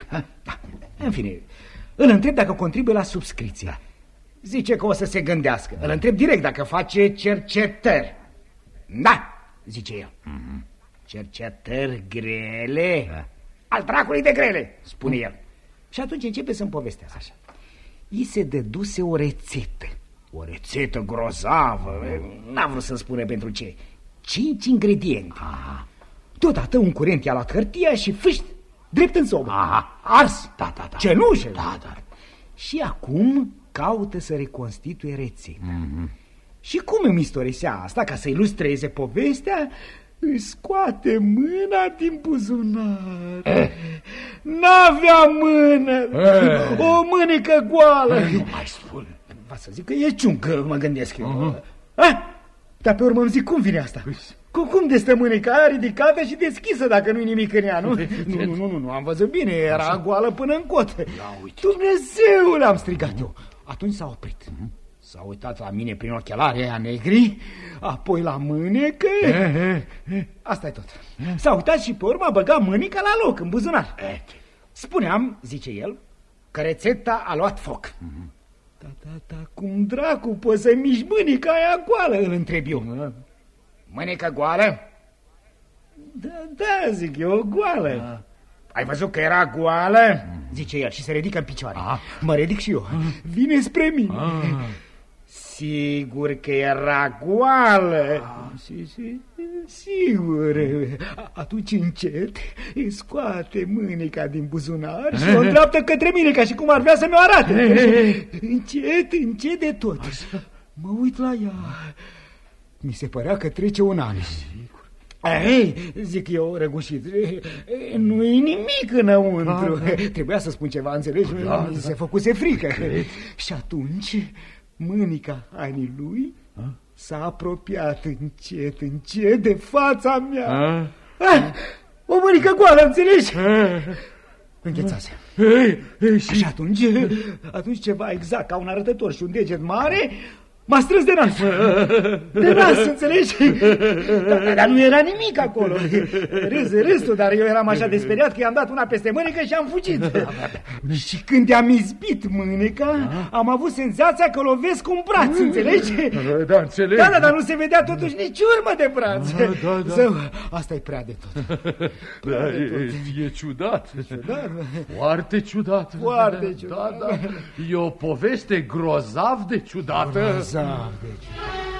În fine, îl întreb dacă contribuie la subscripție. Zice că o să se gândească. Îl întreb direct dacă face cercetări. Da, zice el. Cercetări grele? Al dracului de grele, spune el. Și atunci începe să-mi povestească așa. I se dăduse o rețetă. O rețetă grozavă. N-a vrut să spune pentru ce. 5 ingrediente. Deodată un curent i-a luat hârtia și fâșt, drept în sobă. Ars. Da. Cenușă. Da. Și acum caută să reconstituie rețeta. Și cum îmi istorisea asta, ca să ilustreze povestea, își scoate mâna din buzunar. N-avea mână. O mânecă goală. Nu mai spune. Va să zic că e ciuncă, mă gândesc eu. Dar pe urmă îmi zic, cum vine asta? Cum de stă mâneca aia ridicată și deschisă dacă nu-i nimic în ea, nu? Nu, am văzut bine, era goală până în cot. Dumnezeule, am strigat eu. Atunci s-a oprit. S-a uitat la mine prin ochelari aia negri, apoi la mânecă. Asta e tot. S-a uitat și pe urmă a băgat mâneca la loc, în buzunar. Spuneam, zice el, că rețeta a luat foc. Da, cum dracu poți să miști mâneca aia goală, îl întreb eu. Mânecă goală? Da, zic eu, goală. Ai văzut că era goală? Zice el și se ridică în picioare. Mă ridic și eu. Vine spre mine. Sigur că era goală. Sigur. Atunci încet îi scoate mâneca din buzunar și o îndreaptă către mine, ca și cum ar vrea să mi-o arate. Încet de tot. Mă uit la ea. Mi se părea că trece un an. Zic eu răgușit, nu-i nimic înăuntru. Trebuia să spun ceva, înțelegi? Se făcuse frică. Și atunci mânica anii lui s-a apropiat încet de fața mea. O mânică goală, înțelegi? Înghețase. Și atunci ceva exact ca un arătător și un deget mare m-a strâns de nas. De nas, înțelegi? Dar nu era nimic acolo. Râsul, dar eu eram așa de speriat că i-am dat una peste mânecă și am fugit. Și când i-am izbit mâneca, am avut senzația că lovesc un braț, înțelegi? Da, înțeleg. Da, dar nu se vedea totuși nici urmă de braț. Zău, asta e prea de tot. E ciudat. Foarte ciudat. Foarte ciudat. E o poveste grozav de ciudată. Grozav de ciudat.